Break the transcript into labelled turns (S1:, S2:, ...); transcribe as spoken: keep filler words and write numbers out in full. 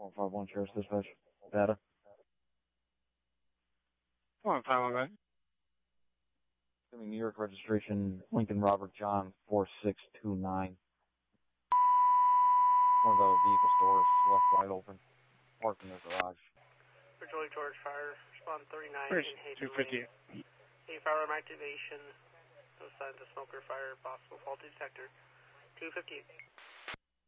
S1: one five one Sheriff's Dispatch. Data.
S2: one five one, right?
S1: Assuming New York registration, Lincoln Robert John four six two nine. One of the vehicle stores is left wide open. Parked in their garage.
S3: Virtually George Fire, respond thirty-nine
S2: Where's
S3: in Hazel
S2: two fifty?
S3: Lane. A firearm activation, no signs of smoker fire, possible faulty detector. two fifty.